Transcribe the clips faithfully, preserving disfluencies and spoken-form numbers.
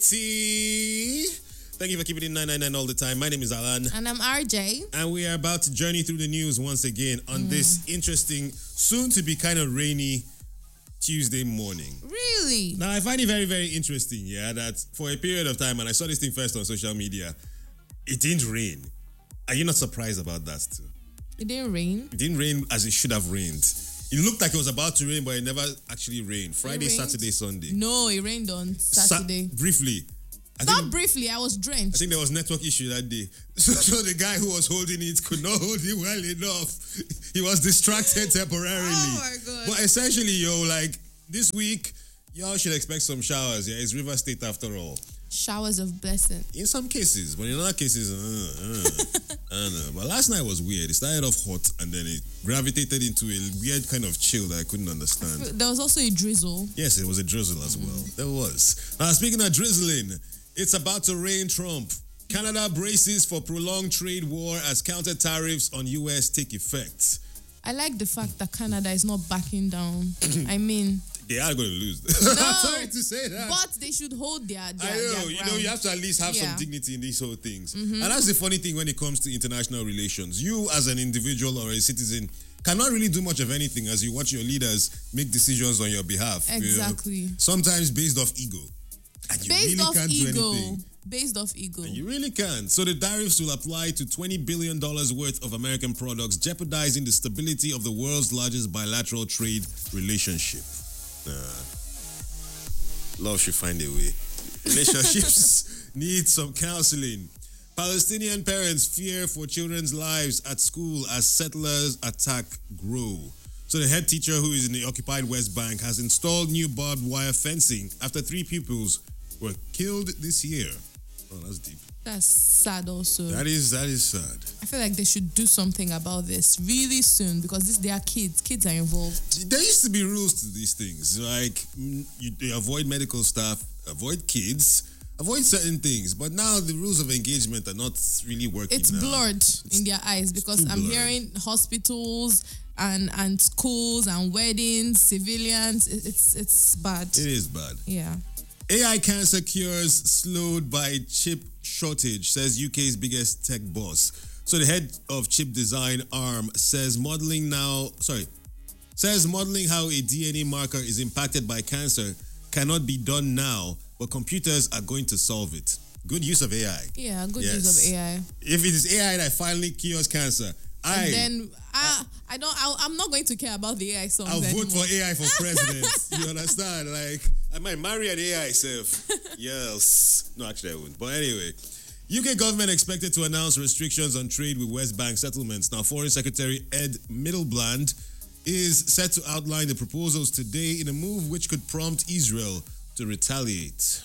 T. Thank you for keeping it nine nine nine all the time. My name is Alan. And I'm R J. And we are about to journey through the news once again on mm. this interesting, soon to be kind of rainy Tuesday morning. Really? Now, I find it very, very interesting, yeah, that for a period of time, and I saw this thing first on social media, it didn't rain. Are you not surprised about that too? It didn't rain? It didn't rain as it should have rained. It looked like it was about to rain, but it never actually rained. Friday, Saturday, Sunday. No, it rained on Saturday. Sa- briefly. I Not think, briefly, I was drenched. I think there was network issue that day. So, so the guy who was holding it could not hold it well enough. He was distracted temporarily. Oh my God. But essentially, yo, like this week, y'all should expect some showers. Yeah, it's River State after all. Showers of blessing. In some cases, but in other cases, uh, uh, I don't know. But last night was weird. It started off hot and then it gravitated into a weird kind of chill that I couldn't understand. There was also a drizzle. Yes, it was a drizzle as well. There was. Now, speaking of drizzling, it's about to rain Trump. Canada braces for prolonged trade war as counter tariffs on U S take effect. I like the fact that Canada is not backing down. I mean... They are going to lose. No, I'm sorry to say that. But they should hold their, their I know. Their you know, you have to at least have yeah. some dignity in these whole things. Mm-hmm. And that's the funny thing when it comes to international relations. You as an individual or a citizen cannot really do much of anything as you watch your leaders make decisions on your behalf. Exactly. You know? Sometimes based off ego. And you based really off can't ego. do anything. Based off ego. And you really can't. So the tariffs will apply to twenty billion dollars worth of American products, jeopardizing the stability of the world's largest bilateral trade relationship. Uh, love should find a way. Relationships need some counseling. Palestinian parents fear for children's lives at school as settlers attack grow. So the head teacher, who is in the occupied West Bank, has installed new barbed wire fencing after three pupils were killed this year. Oh, that's deep. That's sad also. That is that is sad. I feel like they should do something about this really soon because this, they are kids. Kids are involved. There used to be rules to these things. Like, you, you avoid medical staff, avoid kids, avoid certain things. But now the rules of engagement are not really working. It's now. blurred it's, in their eyes because I'm blurred. hearing hospitals and and schools and weddings, civilians. It, it's it's bad. It is bad. Yeah. A I cancer cures slowed by chip shortage, says U K's biggest tech boss. So the head of chip design arm says modeling now, sorry, says modeling how a D N A marker is impacted by cancer cannot be done now, but computers are going to solve it. Good use of A I. Yeah, good yes. use of A I. If it is A I that finally cures cancer, I... And then I, I don't, I, I'm not going to care about the A I songs I'll anymore. vote for A I for president. You understand? Like, I might marry an A I self. Yes. No, actually I wouldn't. But anyway, U K government expected to announce restrictions on trade with West Bank settlements. Now, Foreign Secretary Ed Miliband is set to outline the proposals today in a move which could prompt Israel to retaliate.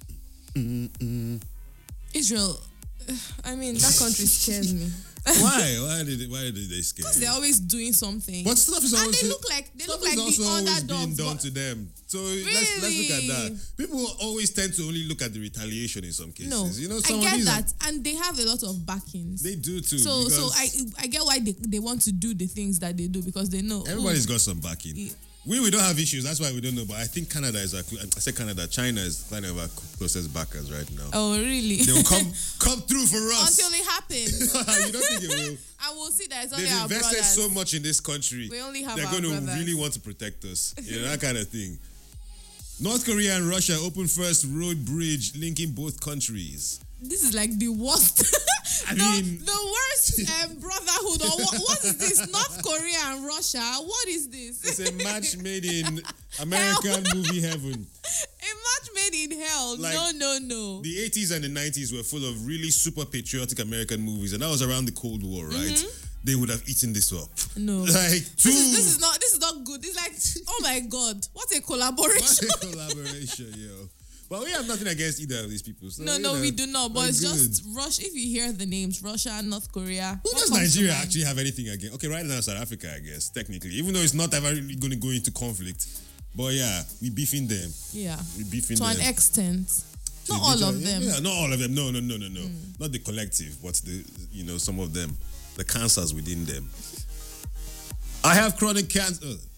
Mm-mm. Israel, I mean, that country scares me. Why? Why did it, why did they scare? Because they're always doing something. But stuff is always and they look like they look like is also the always underdogs. being done but- to them. So really? let's let's look at that. People always tend to only look at the retaliation in some cases. No, you know, I some of get these that, and they have a lot of backings. They do too. So, because so I I get why they, they want to do the things that they do because they know everybody's oh, got some backing. Yeah. We we don't have issues. That's why we don't know. But I think Canada is our. I said Canada. China is kind of our closest backers right now. Oh really? They will come come through for us until it happens. You don't think it will? I will see that it's only They've our invested brothers. so much in this country. We only have They're our going to brothers. really want to protect us. You know, that kind of thing. North Korea and Russia open first road bridge linking both countries. This is like the worst. I the, mean, the worst um, brotherhood. Or what, what is this? North Korea and Russia. What is this? it's a match made in American movie heaven. A match made in hell. Like, no, no, no. The eighties and the nineties were full of really super patriotic American movies, and that was around the Cold War, right? Mm-hmm. They would have eaten this up. No, like two. This is, this is not. This is not good. It's like, oh my god, what a collaboration! What a collaboration, yo. But we have nothing against either of these people. So, no, no, know, we do not. But it's good. just Russia. If you hear the names, Russia, North Korea. Who does Nigeria actually have anything against? Okay, right now South Africa, I guess, technically, even though it's not ever really going to go into conflict. But yeah, we beefing them. Yeah, we beefing to them an extent. To not all of them. Yeah, not all of them. No, no, no, no, no. Mm. Not the collective, but the you know some of them, the cancers within them. I have chronic cancer.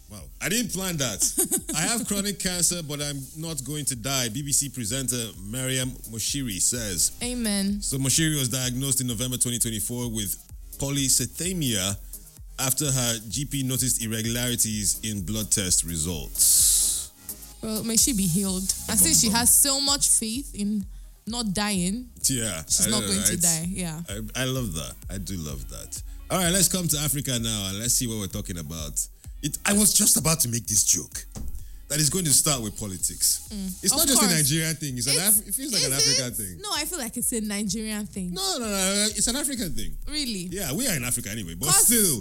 Wow. I didn't plan that. I have chronic cancer, but I'm not going to die. B B C presenter Mariam Moshiri says. Amen. So Moshiri was diagnosed in November twenty twenty-four with polycythemia after her G P noticed irregularities in blood test results. Well, may she be healed. I say she has so much faith in not dying. Yeah. She's I not know, going right? to die. Yeah. I, I love that. I do love that. All right, let's come to Africa now and let's see what we're talking about. It, I was just about to make this joke that is going to start with politics. Mm, it's not just course. a Nigerian thing. It's an It's- Af- it feels like an is African it? thing. No, I feel like it's a Nigerian thing. No, no, no. It's an African thing. Really? Yeah, we are in Africa anyway, but 'Cause- still,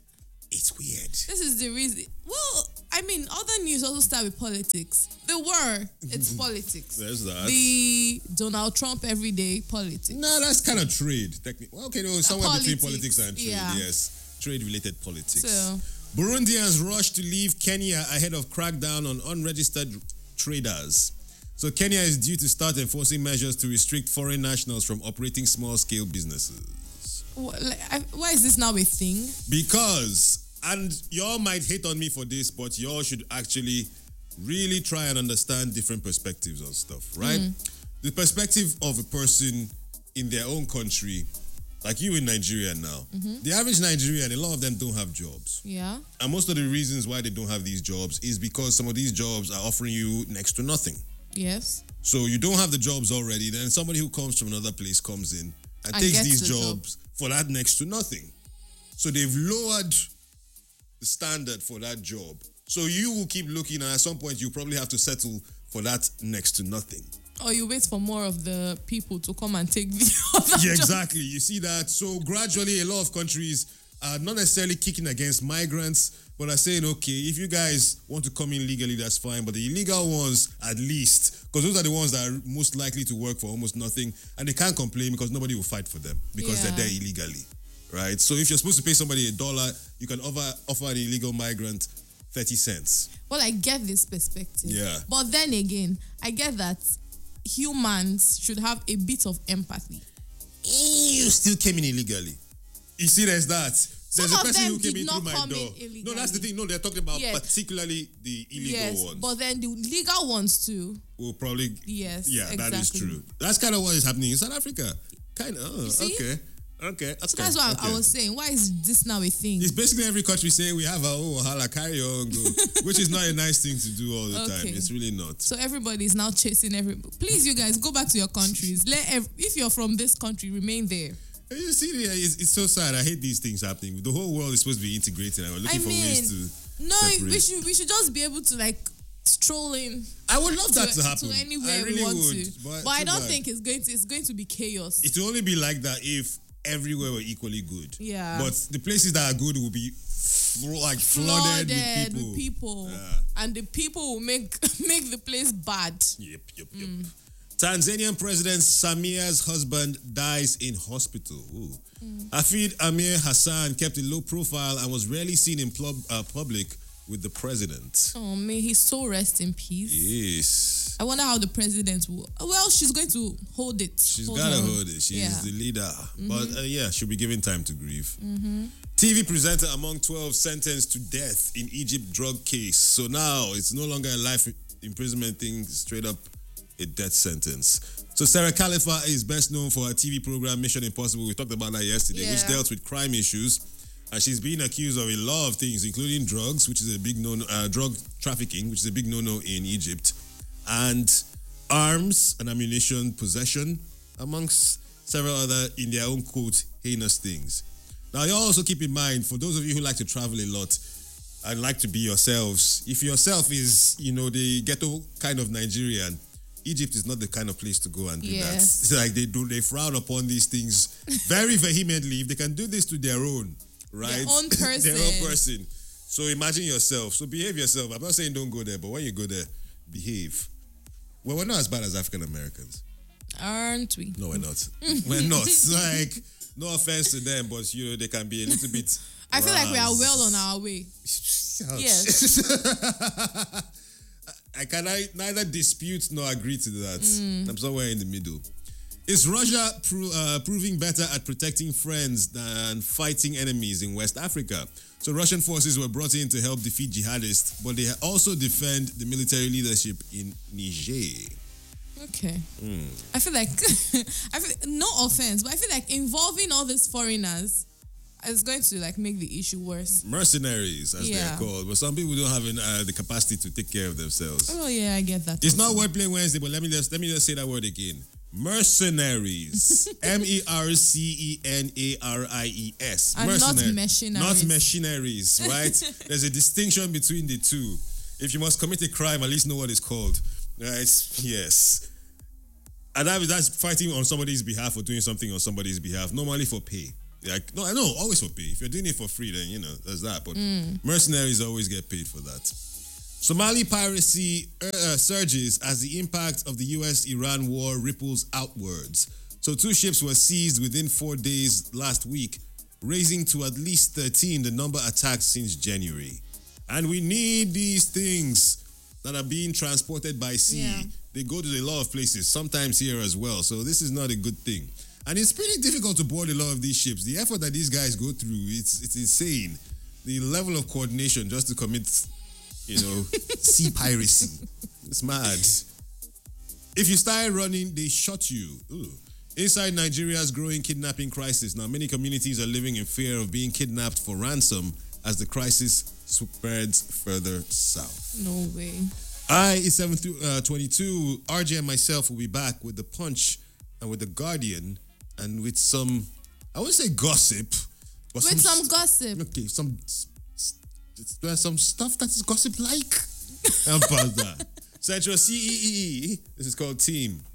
it's weird. This is the reason. Well, I mean, other news also start with politics. The war, it's politics. There's that. The Donald Trump everyday politics. No, that's kind of trade. Techni- well, okay, no, somewhere between politics, politics and trade. yeah. Yes, trade-related politics. So, Burundians rush to leave Kenya ahead of crackdown on unregistered traders. So Kenya is due to start enforcing measures to restrict foreign nationals from operating small-scale businesses. wh- like, I, why is this now a thing? Because, and y'all might hate on me for this, but y'all should actually really try and understand different perspectives on stuff, right? The perspective of a person in their own country, like you in Nigeria now. The average Nigerian, a lot of them don't have jobs. Yeah. And most of the reasons why they don't have these jobs is because some of these jobs are offering you next to nothing. Yes. So you don't have the jobs already, then somebody who comes from another place comes in and, And takes gets these the jobs for that next to nothing. So they've lowered the standard for that job. So you will keep looking, and at some point you probably have to settle for that next to nothing. Or you wait for more of the people to come and take the other Yeah, job. exactly. You see that? So gradually, a lot of countries are not necessarily kicking against migrants, but are saying, okay, if you guys want to come in legally, that's fine. But the illegal ones, at least, because those are the ones that are most likely to work for almost nothing, and they can't complain because nobody will fight for them because Yeah. they're there illegally, right? So if you're supposed to pay somebody a dollar, you can offer offer an illegal migrant thirty cents. Well, I get this perspective. Yeah. But then again, I get that humans should have a bit of empathy. You still came in illegally. You see, there's that. There's Some a of person them who came did in not through my come in door. illegally. No, that's the thing. No, they're talking about Yes. particularly the illegal Yes, ones. but then the legal ones too. Will probably. Yes, Yeah, that is exactly. true. That's kind of what is happening in South Africa. Kind of. Oh, see? okay. Okay. Okay. So that's why okay. I was saying, why is this now a thing? It's basically every country saying we have our own wahala, carry on, go, which is not a nice thing to do all the time. Okay. It's really not. So everybody is now chasing every. Please, you guys, go back to your countries. Let ev- if you're from this country, remain there. And you see, it's, it's so sad. I hate these things happening. The whole world is supposed to be integrating, and we're looking I for mean, ways to. No, separate. we should we should just be able to like stroll in I would love that to, to happen. to anywhere I really we want would, to. But, But I too don't bad. think it's going to it's going to be chaos. It will only be like that if everywhere were equally good. Yeah. But the places that are good will be fl- like flooded, Flooded with people. with people. Yeah. And the people will make make the place bad. Yep, yep, yep. Tanzanian President Samia's husband dies in hospital. Ooh. Hafid Amir Hassan kept a low profile and was rarely seen in pub, uh, public with the president. Oh, may his soul rest in peace. Yes. I wonder how the president will. Well, she's going to hold it. She's hold gotta on. hold it. She's Yeah. the leader. But uh, yeah, she'll be given time to grieve. T V presenter among twelve sentenced to death in Egypt drug case. So now it's no longer a life imprisonment thing, straight up a death sentence. So Sarah Khalifa is best known for her T V program Mission Impossible. We talked about that yesterday, which Yeah. dealt with crime issues. And she's being accused of a lot of things, including drugs, which is a big no, uh, drug trafficking, which is a big no-no in Egypt, and arms and ammunition possession, amongst several other, in their own quote, heinous things. Now, you also keep in mind, for those of you who like to travel a lot and like to be yourselves, if yourself is, you know, the ghetto kind of Nigerian, Egypt is not the kind of place to go and do that. Yes. It's like they do, they frown upon these things very vehemently. If they can do this to their own, right? Their own their own person. person. So imagine yourself. So behave yourself. I'm not saying don't go there, but when you go there, behave. Well, we're not as bad as African Americans. Aren't we? No, we're not. We're not. Like, no offense to them, but you know, they can be a little bit. I feel like we are ras. well on our way. Ouch. Yes. I can I neither dispute nor agree to that. Mm. I'm somewhere in the middle. Is Russia pro- uh, proving better at protecting friends than fighting enemies in West Africa? So Russian forces were brought in to help defeat jihadists, but they also defend the military leadership in Niger. Okay. Mm. I feel like, I feel, no offense, but I feel like involving all these foreigners is going to like make the issue worse. Mercenaries, as Yeah. they're called, but some people don't have uh, the capacity to take care of themselves. Oh yeah, I get that. It's also. not Wordplay Wednesday, but let me just let me just say that word again. Mercenaries. M E R C E N A R I E S. And not Mercenary. machineries. Not machineries, right? There's a distinction between the two. If you must commit a crime, at least know what it's called. Right? Yes. And that, that's fighting on somebody's behalf or doing something on somebody's behalf, normally for pay. Like, no, I know, always for pay. If you're doing it for free, then, you know, there's that. But Mm. mercenaries always get paid for that. Somali piracy uh, surges as the impact of the U S Iran war ripples outwards. So two ships were seized within four days last week, raising to at least thirteen the number attacked since January. And we need these things that are being transported by sea. Yeah. They go to a lot of places, sometimes here as well. So this is not a good thing. And it's pretty difficult to board a lot of these ships. The effort that these guys go through, it's it's insane. The level of coordination just to commit, you know, sea piracy. It's mad. If you start running, they shot you. Ooh. Inside Nigeria's growing kidnapping crisis, now many communities are living in fear of being kidnapped for ransom as the crisis spreads further south. No way. I, it's seven twenty-two. R J and myself will be back with The Punch and with The Guardian and with some, I wouldn't say gossip, but With some st- gossip. Okay, some there's some stuff that is gossip like. How about that? Central C E E. This is called Team.